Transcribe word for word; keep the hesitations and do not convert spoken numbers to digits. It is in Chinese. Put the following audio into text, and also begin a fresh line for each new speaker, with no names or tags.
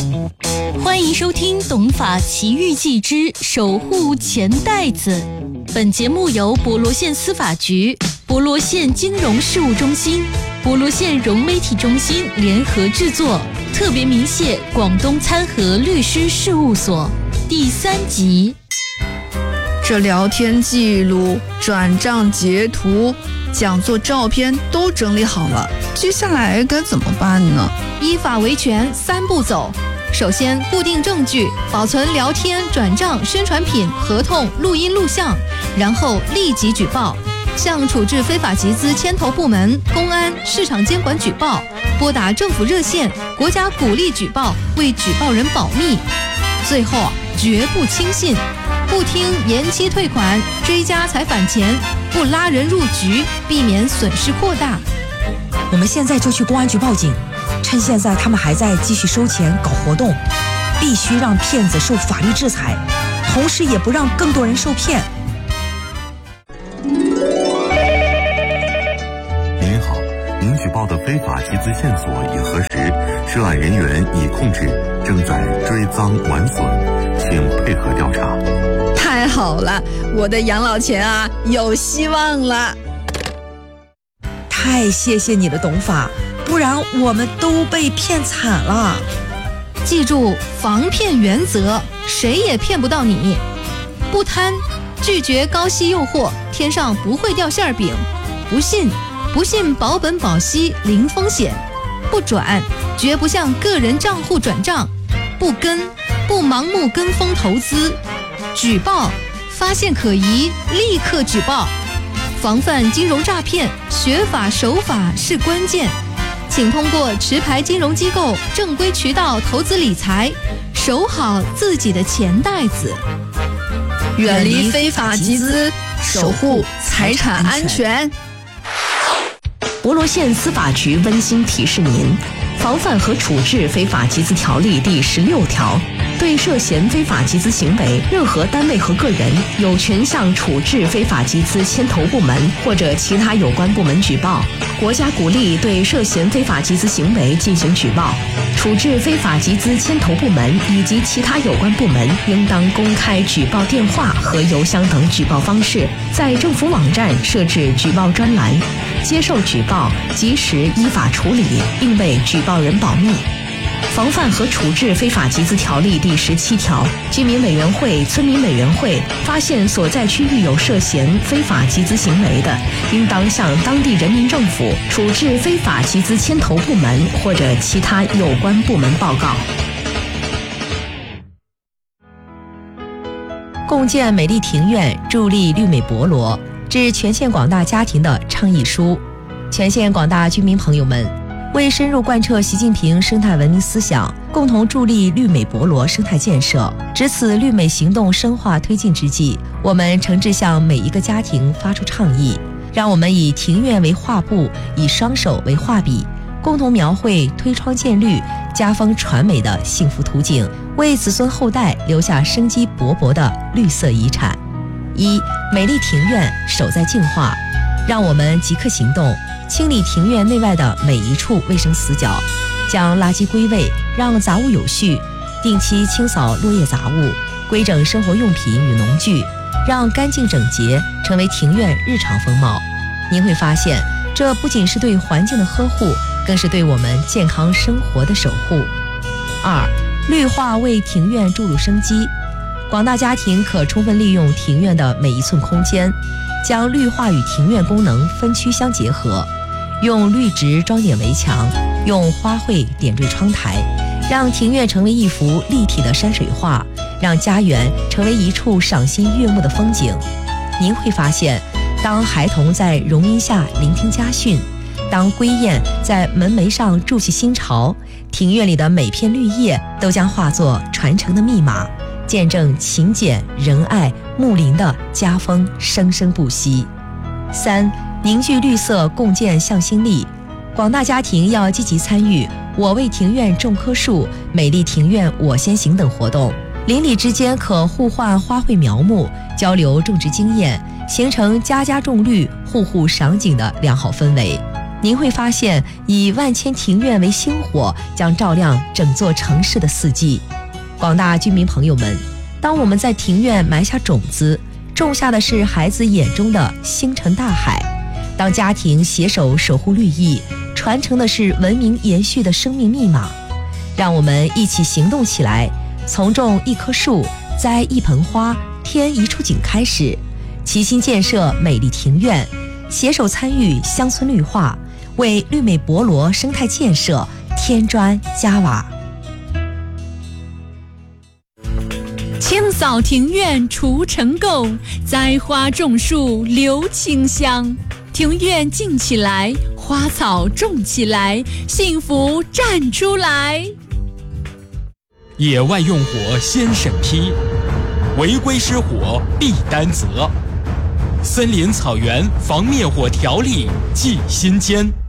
欢迎收听《董法奇遇记之守护钱袋子》。本节目由博罗县司法局、博罗县金融事务中心、博罗县融媒体中心联合制作，特别鸣谢广东参和律师事务所。第三集。
这聊天记录、转账截图、讲座照片都整理好了，接下来该怎么办呢？
依法维权三步走。首先，固定证据，保存聊天、转账、宣传品、合同、录音录像，然后立即举报，向处置非法集资牵头部门、公安、市场监管举报，拨打政府热线，国家鼓励举报，为举报人保密。最后，绝不轻信，不听延期退款、追加才返钱，不拉人入局，避免损失扩大。
我们现在就去公安局报警，趁现在他们还在继续收钱搞活动，必须让骗子受法律制裁，同时也不让更多人受骗。
您好，您举报的非法集资线索已核实，涉案人员已控制，正在追赃完损，请配合调查。
太好了，我的养老钱啊，有希望了。
太谢谢你了，董法，不然我们都被骗惨了。
记住防骗原则，谁也骗不到你。不贪，拒绝高息诱惑，天上不会掉馅饼。不信，不信保本保息零风险。不转，绝不向个人账户转账。不跟，不盲目跟风投资。举报，发现可疑立刻举报。防范金融诈骗，学法守法是关键。请通过持牌金融机构正规渠道投资理财，守好自己的钱袋子，
远离非法集资，守护财产安全。
博罗县司法局温馨提示您：防范和处置非法集资条例第十六条，对涉嫌非法集资行为，任何单位和个人有权向处置非法集资牵头部门或者其他有关部门举报。国家鼓励对涉嫌非法集资行为进行举报。处置非法集资牵头部门以及其他有关部门应当公开举报电话和邮箱等举报方式，在政府网站设置举报专栏，接受举报，及时依法处理，并为举报人保密。防范和处置非法集资条例第十七条，居民委员会、村民委员会发现所在区域有涉嫌非法集资行为的，应当向当地人民政府、处置非法集资牵头部门或者其他有关部门报告。共建美丽庭院，助力绿美博罗，致全县广大家庭的倡议书。全县广大居民朋友们，为深入贯彻习近平生态文明思想，共同助力绿美博罗生态建设，值此绿美行动深化推进之际，我们诚挚向每一个家庭发出倡议，让我们以庭院为画布，以双手为画笔，共同描绘推窗见绿、家风传美的幸福图景，为子孙后代留下生机勃勃的绿色遗产。一、美丽庭院，守在净化，让我们即刻行动，清理庭院内外的每一处卫生死角，将垃圾归位，让杂物有序，定期清扫落叶杂物，规整生活用品与农具，让干净整洁成为庭院日常风貌。您会发现，这不仅是对环境的呵护，更是对我们健康生活的守护。二、绿化为庭院注入生机，广大家庭可充分利用庭院的每一寸空间，将绿化与庭院功能分区相结合，用绿植装点围墙，用花卉点缀窗台，让庭院成为一幅立体的山水画，让家园成为一处赏心悦目的风景。您会发现，当孩童在榕荫下聆听家训，当归雁在门楣上筑起新巢，庭院里的每片绿叶都将化作传承的密码，见证勤俭仁爱睦邻的家风生生不息。三、凝聚绿色，共建向心力，广大家庭要积极参与我为庭院种棵树、美丽庭院我先行等活动，邻里之间可互换花卉苗木，交流种植经验，形成家家种绿、户户赏景的良好氛围。 您会发现以万千庭院为星火，将照亮整座城市的四季。广大居民朋友们，当我们在庭院埋下种子，种下的是孩子眼中的星辰大海；当家庭携手守护绿意，传承的是文明延续的生命密码。让我们一起行动起来，从种一棵树，栽一盆花，添一处景开始，齐心建设美丽庭院，携手参与乡村绿化，为绿美博罗生态建设添砖加瓦。
清扫庭院除尘垢，栽花种树留清香。庭院静起来，花草种起来，幸福站出来。
野外用火先审批，违规失火必担责。森林草原防灭火条例记心间。